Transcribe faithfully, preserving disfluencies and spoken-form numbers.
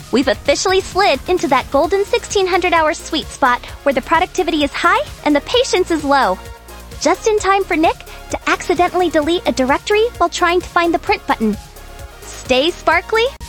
We've officially slid into that golden sixteen hundred hour sweet spot where the productivity is high and the patience is low. Just in time for Nick to accidentally delete a directory while trying to find the print button. Stay sparkly,